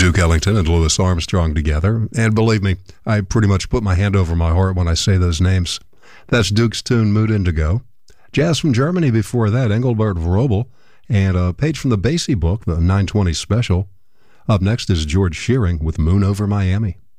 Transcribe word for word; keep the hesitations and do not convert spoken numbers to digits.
Duke Ellington and Louis Armstrong together. And believe me, I pretty much put my hand over my heart when I say those names. That's Duke's tune, Mood Indigo. Jazz from Germany before that, Engelbert Vrobel. And a page from the Basie book, the nine twenty special. Up next is George Shearing with Moon Over Miami.